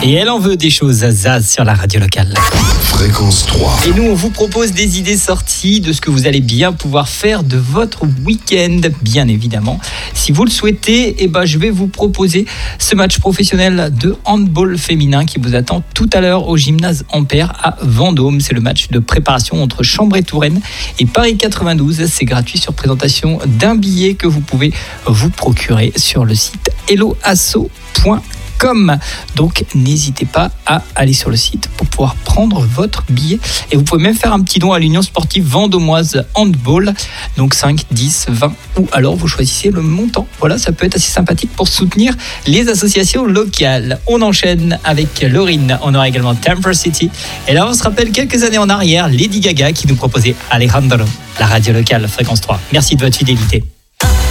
Et elle en veut des choses à Zaz sur la radio locale. Fréquence 3. Et nous, on vous propose des idées sorties de ce que vous allez bien pouvoir faire de votre week-end, bien évidemment. Si vous le souhaitez, je vais vous proposer ce match professionnel de handball féminin qui vous attend tout à l'heure au gymnase Ampère à Vendôme. C'est le match de préparation entre Chambray-Touraine et Paris 92. C'est gratuit sur présentation d'un billet que vous pouvez vous procurer sur le site helloasso.com. Donc n'hésitez pas à aller sur le site pour pouvoir prendre votre billet et vous pouvez même faire un petit don à l'Union sportive vendômoise handball, donc 5, 10, 20 ou alors vous choisissez le montant. Voilà, ça peut être assez sympathique pour soutenir les associations locales. On enchaîne avec Laurine, on aura également Temper City et là on se rappelle quelques années en arrière Lady Gaga qui nous proposait Alejandro, la radio locale Fréquence 3. Merci de votre fidélité.